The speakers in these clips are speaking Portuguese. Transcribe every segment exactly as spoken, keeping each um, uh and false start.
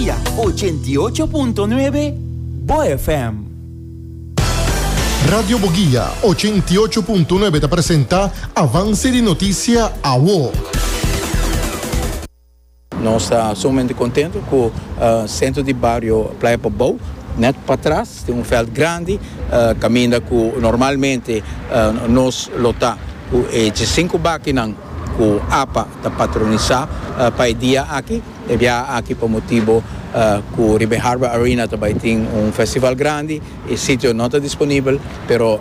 Boguilla ochenta y ocho punto nueve Bo F M. Radio Boguilla ochenta y ocho punto nueve te presenta Avance de Notícia A W O. Nós estamos sumamente contentes com o centro de bairro Praia Pobal. Net para trás tem um feld grande, uh, caminha com normalmente uh, nós lota com de cinco máquinas com A P A da patronizar uh, para o dia aqui. E via aqui por motivo uh, com Ribe Harbor Arena também tem um festival grande, o sítio não está disponível, pero uh,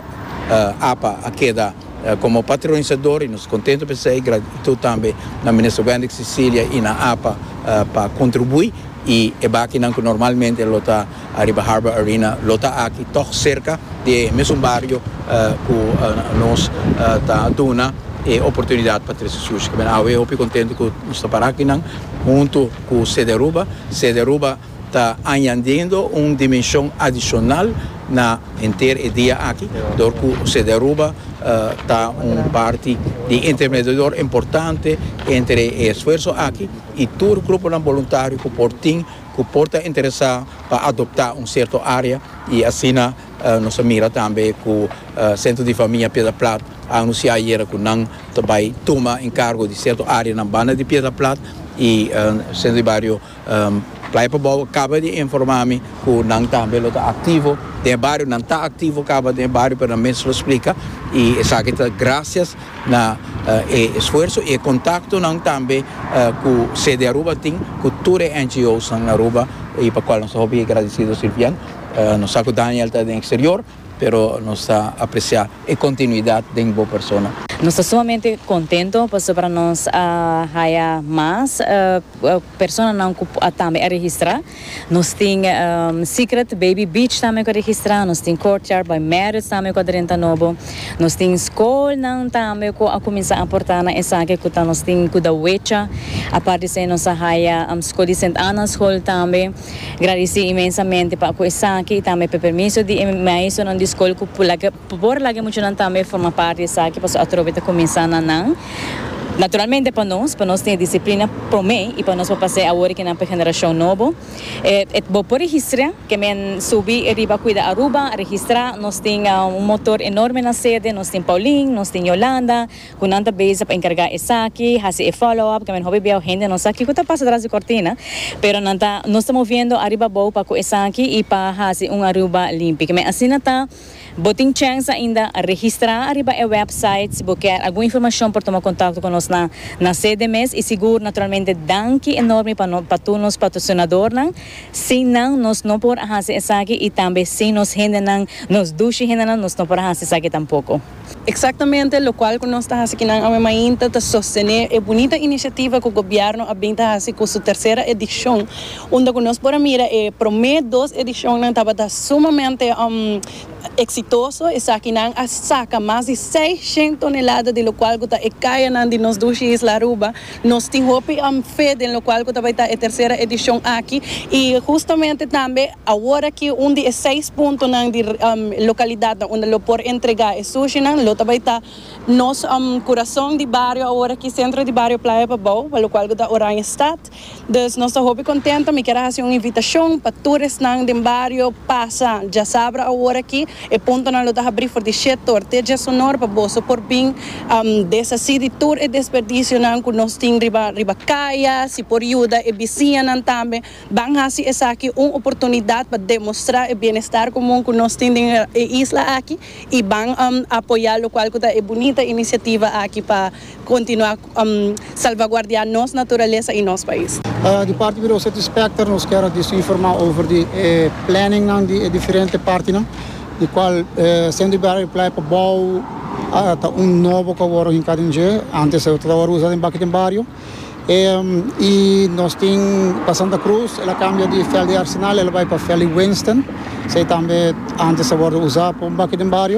A P A aqui dá uh, como patronizador e nos contentes por ser gratuito também na Ministra Wendy Cecília e na A P A uh, para contribuir. E é máquina que normalmente lota a Ribe Harbor Arena lota aqui tão cerca de mesmo bairro uh, que uh, nós está uh, dando e oportunidade para trazer sushi. Eu estou contente que nós estamos aqui junto com o Cederuba. Cederuba está añadindo uma dimensão adicional na inteira dia aqui, porque o Cederuba está uh, uma parte de intermediador importante entre o esforço aqui e todo o grupo voluntário que portem que porta interessar para adoptar uma certa área e assim uh, nós mira também que o uh, Centro de Família Pedra Plata anunciar ayer que não também toma encargo de certa área na banda de Pedra Plata e o uh, Centro de Bairro um, Praia Pobal acaba de informar-me que não também está ativo, o bairro não está ativo, acaba de bairro para mim se explica e sabe que graças na uh, esforço e contato não também uh, com o C D Aruba tem com toda a N G Os na Aruba e para qual nós somos agradecidos Silviano, uh, nós sabe que Daniel está no exterior, pero nos está a apreciar a continuidade de uma boa pessoa. Nós estamos sumamente contentos para nós uh, haya mais uh, pessoas não uh, também a registrar. Nós temos um, Secret Baby Beach também a registrar, nós temos Courtyard by Marriott também a trinta novo, nós temos escola não também a começar a portar na essa que nós temos com da Wecha, a parte de nós haya um, escola de Saint Anna School também. Agradecer imensamente para com essa aqui também para permisso de mais na escola que por por lá que muito não também forma parte dessa aqui para a começar na não. Naturalmente para nós, para nós ter disciplina para mim e para nós para passar agora que na geração nova. É é bom por registrar, que men subir e riba cuida Aruba, registrar, nós tem um motor enorme na sede, nós tem Pauline, nós tem Yolanda, com nanta base para encarregar essa aqui, fazer follow up, que men hobby bem gente nós aqui que tá passa atrás de cortina, pero nanta nós estamos vendo arriba bom para com essa aqui e para fazer um Aruba limpo, que men assim nata botem chance ainda a registrar arriba é website, se você quer alguma informação para tomar contato com nós na na sede mês e seguro naturalmente danke enorme para para todos os patrocinadores não se não nós não por fazer isso aqui e também se nós gente não nos duche gente não nós não por fazer isso aqui tampouco. Exatamente, lo cual que nós estamos aqui na Amemainta para sostener a bonita iniciativa que o governo abinta com sua terceira edição, onde nós por mira é promete duas edições não estava sumamente um, exitoso, e aqui não saca mais de seiscentas toneladas de lo qual que está e caia não de nós duas Isla Aruba, nós temos um fé de lo qual que está a terceira edição aqui e justamente também agora que onde é seis pontos na de um, localidade onde lo por entregar é sushi não lo também está nos um, coração de bairro agora aqui centro de bairro Praia Pobal, pelo qual que está Oranha Stad, dus nós estamos muito contentes, me quero fazer uma invitação para todos não de bairro passa já sabe agora aqui e ponto na lo está abrir for de setor teja sonor para bolso por bem um, dessa city tour e desperdício não que nós temos riba riba caia se por ajuda e vizinha não também vão fazer essa aqui uma oportunidade para demonstrar o bem-estar comum que nós temos na isla aqui e vão um, apoiar o qual que é bonita iniciativa aqui para continuar um, salvaguardar nossa natureza e nosso país. Uh, de parte do City Spectre, nós queremos informar over de eh, planning ng de diferentes partes, de qual eh, sendo para Praia Pobal hasta um novo cavalo em Cadinje, antes eu estava usando em Baquete Barrio. E, um, e nós temos para Santa Cruz, ela cambia de Fel de Arsenal, ela vai para Fel de Winston, se também antes eu vou usar para um Baquete Barrio.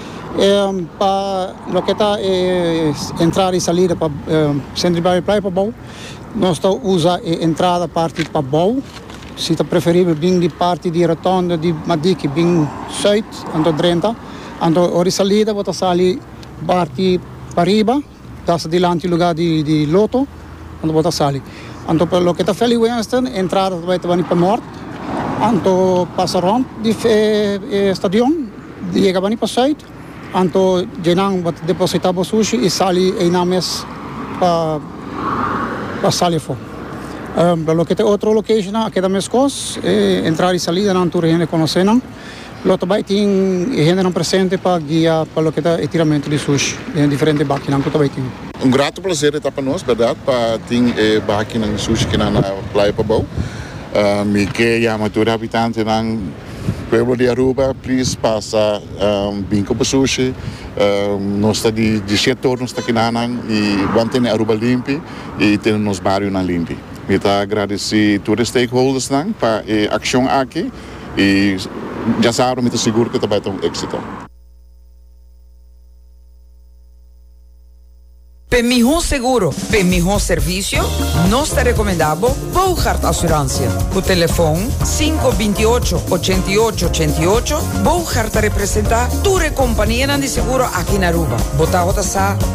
Um, para lo que está é entrar e sair para um, Centro de Bairro Praia Pobal, nós estamos usando a entrada parte para Bau, se está preferível bem de parte de Rotonda de Madique, bem sul, ando trenta, ando ora salida, vou sair parte para riba, dá-se delante lugar de, de Loto, ando vou sair. Anto pelo que está Valley Winston, entrada vai te para norte. Anto passa rond di eh, stadion, chega para zuid. Anto jenang wat depositabo sushi e sali e names pa pa sali fo. Um, pelo que tem outra location aqui da Mescos, eh, entrar e salida na tour gente conhecendo. Lo também tem gente não presente para guiar para o que é tiramento de sushi em diferentes máquinas que também tem. Um grato prazer estar para nós, verdade, para ter máquina de sushi que na Praia Pabau. Me que a matura habitante na pueblo de Aruba, please passa um, binco para sushi. Um, nós está de de setor nós está aqui na e mantém Aruba limpo e tem nos bairros na limpo. Me tá agradecer todos os stakeholders não para a ação aqui e já sabem, me seguro que também tem um êxito. Para melhor seguro, para melhor serviço, nós te recomendamos Bouchard Assurância. O telefone cinco dois oito, oito oito oito oito. Bouchard representa toda a companhia de seguro aqui na Aruba. Bota a